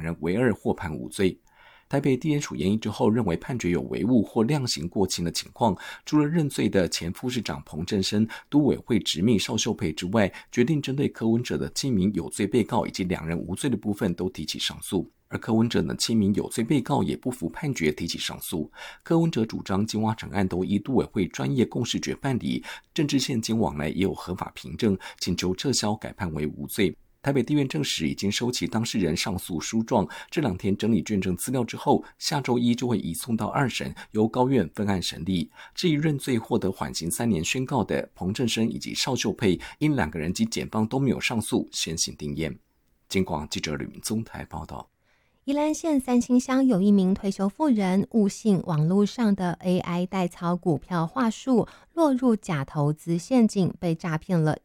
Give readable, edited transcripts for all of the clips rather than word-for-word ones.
人唯二获判无罪。台北地检署研议之后认为判决有违误或量刑过轻的情况，除了认罪的前副市长彭振声、都委会执秘邵秀佩之外，决定针对柯文哲的7名有罪被告以及2人无罪的部分都提起上诉。而柯文哲的7名有罪被告也不服判决提起上诉。柯文哲主张金蛙整案都依都委会专业共识决办理，政治现金往来也有合法凭证，请求撤销改判为无罪。台北地院证实已经收齐当事人上诉书状，这2天整理卷证资料之后，下周1就会移送到2审，由高院分案审理。至于认罪获得缓刑3年宣告的彭振声以及邵秀佩，因2个人及检方都没有上诉，先行定谳。警广记者吕明宗台报道。 宜兰县三清乡有一名退休妇人误信网络上的 AI 代操股票话术，落入假投资陷阱，被诈骗了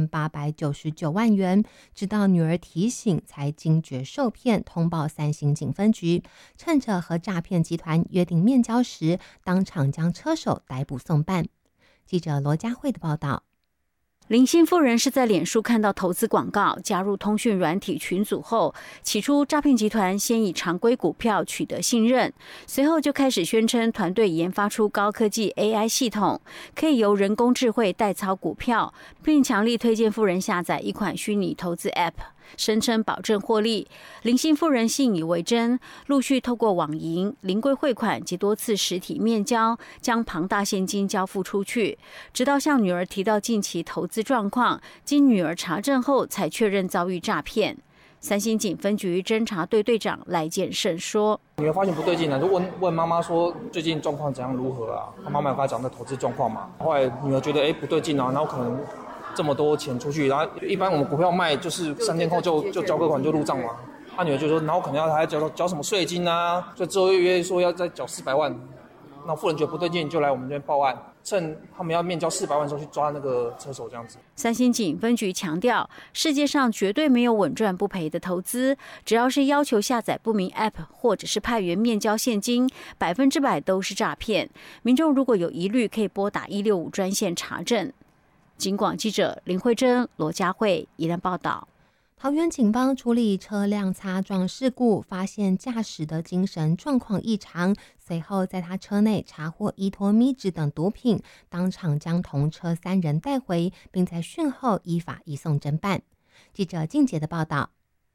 1899万元。直到女儿提醒，才惊觉受骗，通报三星警分局。趁着和诈骗集团约定面交时，当场将车手逮捕送办。记者罗佳慧的报道。 林姓妇人是在脸书看到投资广告，加入通讯软体群组后，起初诈骗集团先以常规股票取得信任，随后就开始宣称团队研发出高科技 AI 系统，可以由人工智慧代操股票，并强力推荐妇人下载一款虚拟投资 App， 声称保证获利。林姓妇人信以为真，陆续透过网银、临柜汇款及多次实体面交，将庞大现金交付出去，直到向女儿提到近期投资状况，经女儿查证后才确认遭遇诈骗。三星警分局侦查队队长赖建胜说：“ 女儿发现不对劲了，就问妈妈说最近状况怎样如何啊？她妈妈有跟她讲的投资状况嘛。后来女儿觉得不对劲啊，然后可能这么多钱出去，然后一般我们股票卖就是3天后就交割款就入账嘛。她女儿就说，然后可能还要缴什么税金啊，所以之后又约说要再缴400万。那妇人觉得不对劲，就来我们这边报案。”趁他们要面交400万的时候去抓那个车手，这样子。 三星警分局强调，世界上绝对没有稳赚不赔的投资，只要是要求下载不明 App 或者是派员面交现金，100%都是诈骗。民众如果有疑虑，可以拨打165专线查证。警广记者林慧珍、罗佳慧宜兰报道。 桃园警方处理车辆擦撞事故，发现驾驶的精神状况异常，随后在他车内查获依托咪酯等毒品，当场将同车3人带回，并在讯后依法移送侦办。记者静杰的报道。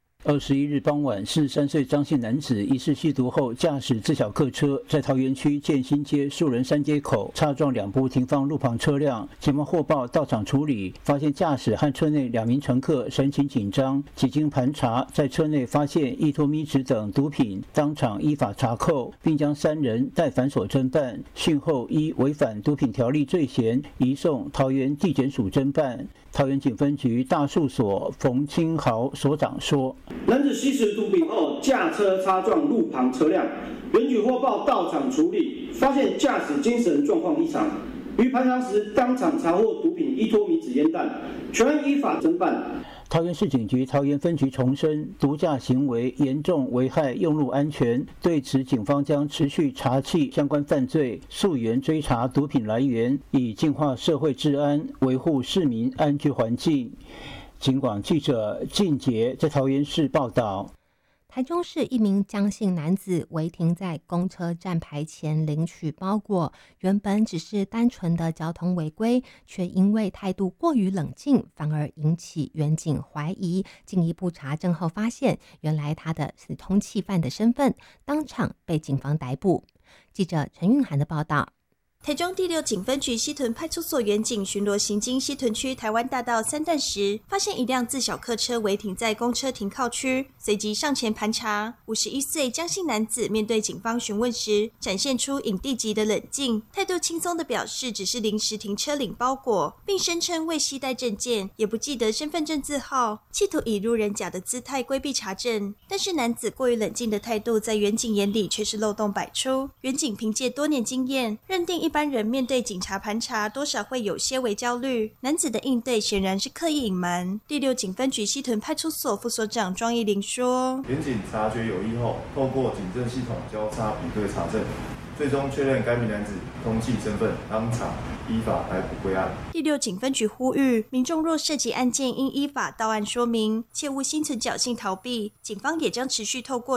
21日傍晚，43岁张姓男子疑似吸毒后驾驶自小客车，在桃园区建新街树人山街口擦撞2部停放路旁车辆。警方获报到场处理，发现驾驶和车内2名乘客神情紧张，几经盘查，在车内发现依托咪酯等毒品，当场依法查扣，并将3人带反所侦办。讯后依违反毒品条例罪嫌，移送桃园地检署侦办。桃园警分局大树所冯清豪所长说：“ 男子吸食毒品后驾车擦撞路旁车辆，原局获报到场处理，发现驾驶精神状况异常，于盘查时当场查获毒品依托咪酯烟弹，全案依法侦办。” 桃园市警局桃园分局重申，毒驾行为严重危害用路安全，对此警方将持续查缉相关犯罪，溯源追查毒品来源，以净化社会治安，维护市民安居环境。警广记者靳杰在桃园市报道。 台中市一名江姓男子违停在公车站牌前领取包裹，原本只是单纯的交通违规，却因为态度过于冷静，反而引起远警怀疑。进一步查证后发现，原来他的是通缉犯的身份，当场被警方逮捕。记者陈韵涵的报道。 台中第6警分局西屯派出所员警巡逻行经西屯区台湾大道3段时，发现一辆自小客车违停在公车停靠区，随即上前盘查。51岁江姓男子面对警方询问时，展现出影帝级的冷静，态度轻松地表示只是临时停车领包裹，并声称未携带证件，也不记得身份证字号，企图以路人甲的姿态规避查证。但是男子过于冷静的态度，在员警眼里却是漏洞百出。员警凭借多年经验，认定一般人面对警察盘查多少会有些微焦虑，男子的应对显然是刻意隐瞒。第6警分局西屯派出所副所长庄义玲说：“ 员警察觉有异后，透过警政系统交叉比对查证，最终确认该名男子通缉身份，当场依法逮捕归案。” 第6警分局呼吁民众若涉及案件，应依法到案说明，切勿心存侥幸逃避。警方也将持续透过